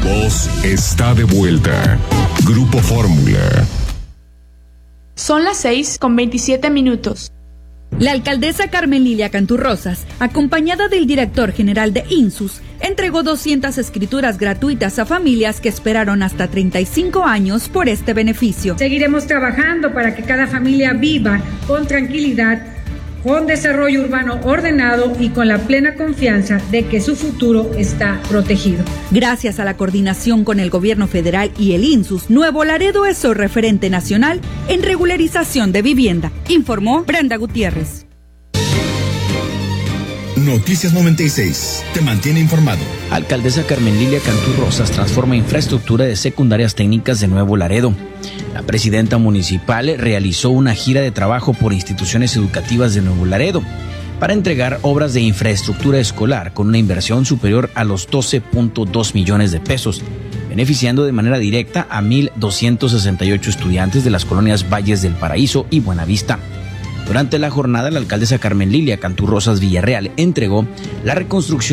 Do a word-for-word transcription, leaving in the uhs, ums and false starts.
voz está de vuelta. Grupo Fórmula. Son las seis con veintisiete minutos. La alcaldesa Carmen Lilia Canturrosas, acompañada del director general de INSUS, entregó doscientas escrituras gratuitas a familias que esperaron hasta treinta y cinco años por este beneficio. Seguiremos trabajando para que cada familia viva con tranquilidad, con desarrollo urbano ordenado y con la plena confianza de que su futuro está protegido. Gracias a la coordinación con el gobierno federal y el INSUS, Nuevo Laredo es el referente nacional en regularización de vivienda, informó Brenda Gutiérrez. Noticias noventa y seis, te mantiene informado. Alcaldesa Carmen Lilia Canturrosas transforma infraestructura de secundarias técnicas de Nuevo Laredo. La presidenta municipal realizó una gira de trabajo por instituciones educativas de Nuevo Laredo para entregar obras de infraestructura escolar con una inversión superior a los doce punto dos millones de pesos, beneficiando de manera directa a mil doscientos sesenta y ocho estudiantes de las colonias Valles del Paraíso y Buenavista. Durante la jornada, la alcaldesa Carmen Lilia Canturrosas Villarreal entregó la reconstrucción